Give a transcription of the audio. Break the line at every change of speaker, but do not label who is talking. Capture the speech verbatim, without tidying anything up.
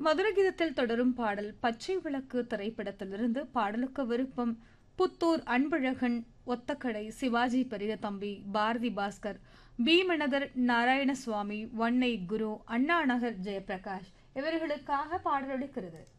மதுர கீதத்தில் தொடரும் பாடல் பச்சை விளக்கு திரைப்படத்திலிருந்து. பாடலுக்கு விருப்பம் புத்தூர் அன்பழகன், ஒத்தக்கடை சிவாஜி பெரிய தம்பி, பாரதி பாஸ்கர், பீமநகர் நாராயணசுவாமி, வன்னை குரு, அண்ணா நகர் ஜெயபிரகாஷ் இவர்களுக்காக பாடலொலிக்கிறது.